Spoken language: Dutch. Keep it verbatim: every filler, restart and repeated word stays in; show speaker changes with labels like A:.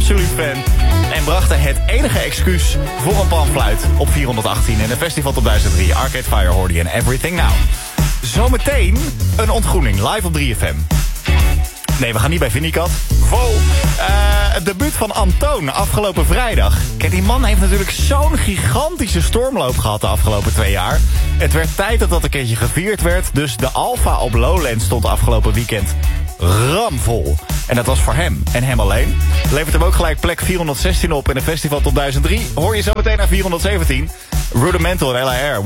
A: absoluut fan. En brachten het enige excuus voor een panfluit op vierhonderdachttien. En de festival top duizend drie. Arcade Fire hoorde je en Everything Now. Zometeen een ontgroening live op drie F M. Nee, we gaan niet bij Vinniekat. Vol. Uh, het debuut van Antoon afgelopen vrijdag. Kijk, die man heeft natuurlijk zo'n gigantische stormloop gehad de afgelopen twee jaar. Het werd tijd dat dat een keertje gevierd werd. Dus de Alfa op Lowlands stond afgelopen weekend ramvol. En dat was voor hem en hem alleen. Levert hem ook gelijk plek vierhonderdzestien op in de festival tot duizend drie. Hoor je zo meteen naar vierhonderdzeventien. Rudimental en L A R.